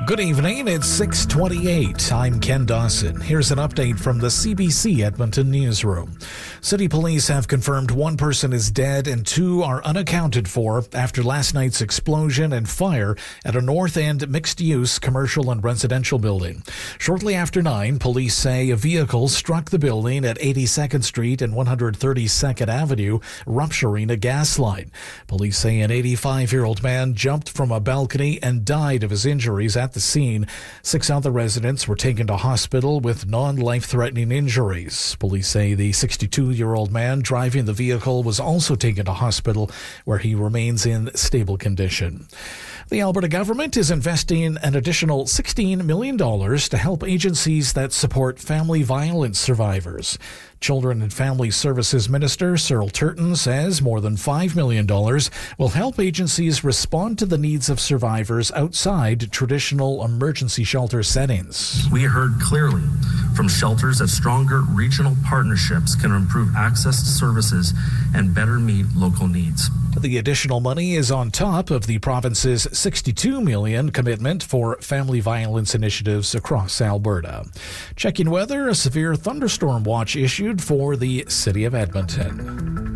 Good evening, it's 6:28. I'm Ken Dawson. Here's an update from the CBC Edmonton newsroom. City police have confirmed one person is dead and two are unaccounted for after last night's explosion and fire at a North End mixed-use commercial and residential building. Shortly after 9, police say a vehicle struck the building at 82nd Street and 132nd Avenue, rupturing a gas line. Police say an 85-year-old man jumped from a balcony and died of his injuries at the scene. 6 other residents were taken to hospital with non-life-threatening injuries. Police say the 62-year-old man driving the vehicle was also taken to hospital, where he remains in stable condition. The Alberta government is investing an additional $16 million to help agencies that support family violence survivors. Children and Family Services Minister Cyril Turton says more than $5 million will help agencies respond to the needs of survivors outside traditional emergency shelter settings. We heard clearly from shelters that stronger regional partnerships can improve access to services and better meet local needs. The additional money is on top of the province's $62 million commitment for family violence initiatives across Alberta. Checking weather, a severe thunderstorm watch issued for the city of Edmonton.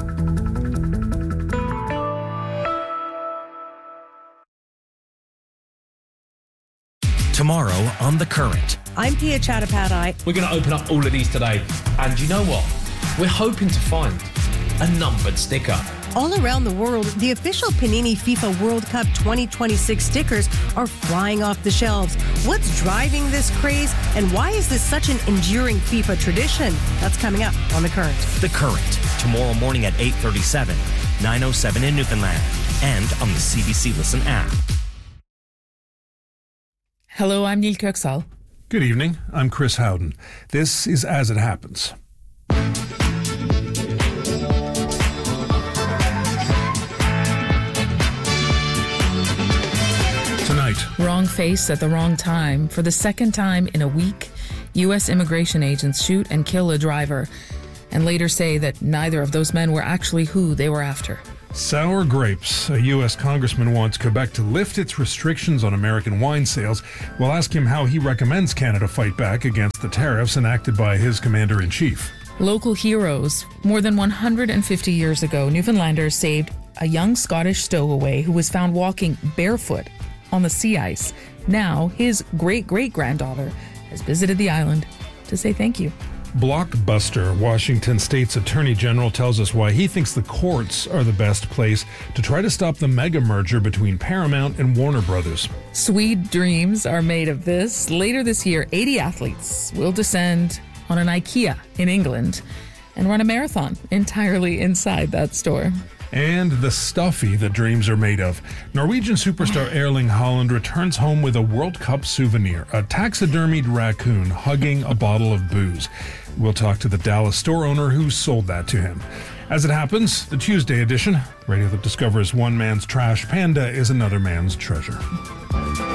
Tomorrow on The Current. I'm Pia Chattopadhyay. We're going to open up all of these today. And you know what? We're hoping to find a numbered sticker. All around the world, the official Panini FIFA World Cup 2026 stickers are flying off the shelves. What's driving this craze, and why is this such an enduring FIFA tradition? That's coming up on The Current. The Current, tomorrow morning at 8:37, 9:07 in Newfoundland, and on the CBC Listen app. Hello, I'm Neil Kirksall. Good evening, I'm Chris Howden. This is As It Happens. Tonight. Wrong face at the wrong time. For the second time in a week, U.S. immigration agents shoot and kill a driver and later say that neither of those men were actually who they were after. Sour grapes. A U.S. congressman wants Quebec to lift its restrictions on American wine sales. We'll ask him how he recommends Canada fight back against the tariffs enacted by his commander-in-chief. Local heroes. More than 150 years ago, Newfoundlanders saved a young Scottish stowaway who was found walking barefoot on the sea ice. Now, his great-great-granddaughter has visited the island to say thank you. Blockbuster. Washington State's Attorney General tells us why he thinks the courts are the best place to try to stop the mega merger between Paramount and Warner Brothers. Sweet dreams are made of this. Later this year, 80 athletes will descend on an IKEA in England and run a marathon entirely inside that store. And the stuffy that dreams are made of. Norwegian superstar Erling Haaland returns home with a World Cup souvenir, a taxidermied raccoon hugging a bottle of booze. We'll talk to the Dallas store owner who sold that to him. As it happens, the Tuesday edition, radio that discovers one man's trash panda is another man's treasure.